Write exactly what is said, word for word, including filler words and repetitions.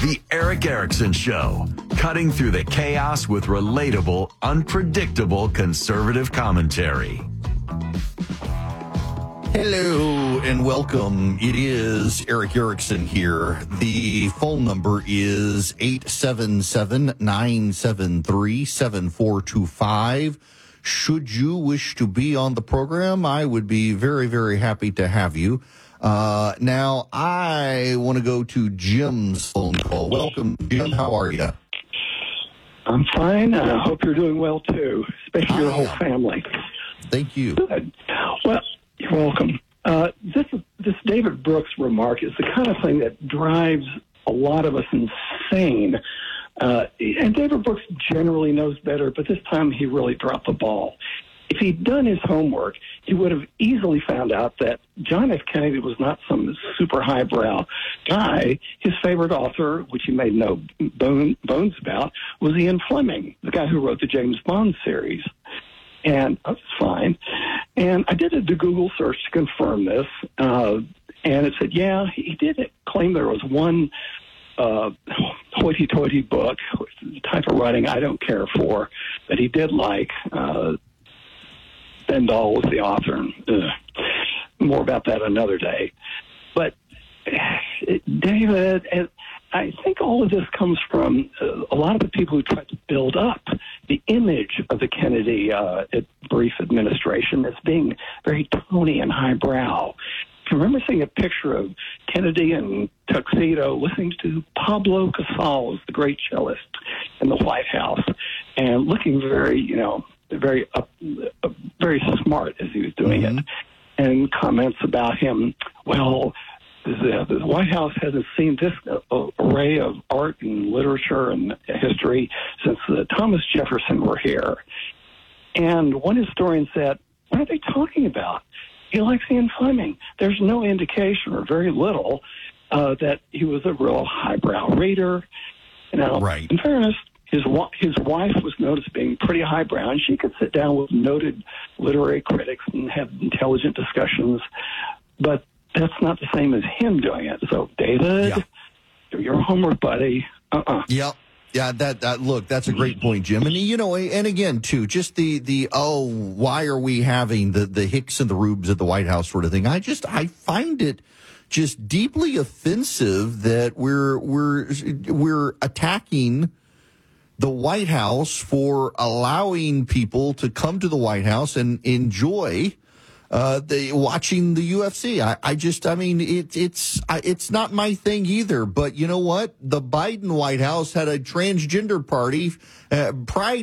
The Eric Erickson Show, cutting through the chaos with relatable, unpredictable conservative commentary. Hello and welcome. It is Eric Erickson here. The phone number is eight seven seven, nine seven three, seven four two five. Should you wish to be on the program, I would be very, very happy to have you. Uh, now, I want to go to Jim's phone call. Welcome, Jim. How are you? I'm fine. I hope you're doing well, too, especially your I whole am. family. Thank you. Good. Well, you're welcome. Uh, this, this David Brooks remark is the kind of thing that drives a lot of us insane. Uh, and David Brooks generally knows better, but this time he really dropped the ball. If he'd done his homework, he would have easily found out that John F. Kennedy was not some super highbrow guy. His favorite author, which he made no bone, bones about, was Ian Fleming, the guy who wrote the James Bond series. And that's fine. And I did a Google search to confirm this, uh, and it said, yeah, he did claim there was one uh, hoity-toity book, the type of writing I don't care for, that he did like. Uh, Ben Dahl was the author. And, uh, more about that another day. But uh, David, and I think all of this comes from uh, a lot of the people who tried to build up the image of the Kennedy uh, brief administration as being very Tony and highbrow. I remember seeing a picture of Kennedy in tuxedo listening to Pablo Casals, the great cellist, in the White House, and looking very, you know, very up, uh, very smart as he was doing mm-hmm. it, and comments about him. Well, the, the White House hasn't seen this uh, array of art and literature and history since uh, Thomas Jefferson were here. And one historian said, "What are they talking about? He likes Ian Fleming. There's no indication, or very little, uh, that he was a real highbrow reader." Now, right. In fairness, His his wife was known as being pretty highbrow, and she could sit down with noted literary critics and have intelligent discussions. But that's not the same as him doing it. So, David, yeah. do your homework, buddy. Uh-uh. Yep. Yeah, that, that, look, that's a great point, Jim. And, you know, and again, too, just the, the, oh, why are we having the, the Hicks and the Rubes at the White House sort of thing? I just, I find it just deeply offensive that we're, we're, we're attacking the White House for allowing people to come to the White House and enjoy uh, the watching the U F C. I, I just, I mean, it, it's it's not my thing either. But you know what? The Biden White House had a transgender party, uh, Pride